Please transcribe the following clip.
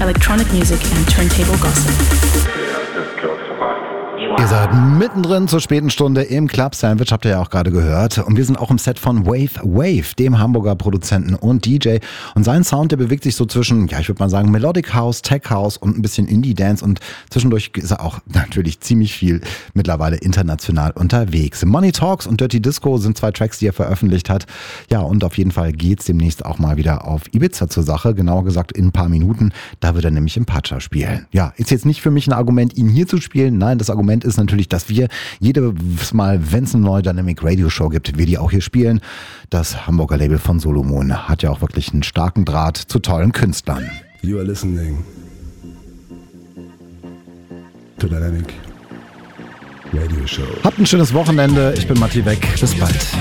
electronic music and turntable gossip. Ihr seid mittendrin zur späten Stunde im Club Sandwich, habt ihr ja auch gerade gehört. Und wir sind auch im Set von Wave, dem Hamburger Produzenten und DJ. Und sein Sound, der bewegt sich so zwischen, ja, ich würde mal sagen, Melodic House, Tech House und ein bisschen Indie-Dance. Und zwischendurch ist er auch natürlich ziemlich viel mittlerweile international unterwegs. Money Talks und Dirty Disco sind 2 Tracks, die er veröffentlicht hat. Ja, und auf jeden Fall geht's demnächst auch mal wieder auf Ibiza zur Sache. Genauer gesagt in ein paar Minuten. Da wird er nämlich im Pacha spielen. Ja, ist jetzt nicht für mich ein Argument, ihn hier zu spielen. Nein, das Argument ist natürlich, dass wir jedes Mal, wenn es eine neue Dynamic Radio Show gibt, wir die auch hier spielen. Das Hamburger Label von Solomon hat ja auch wirklich einen starken Draht zu tollen Künstlern. You are listening to Dynamic Radio Show. Habt ein schönes Wochenende. Ich bin Matti Beck. Bis bald.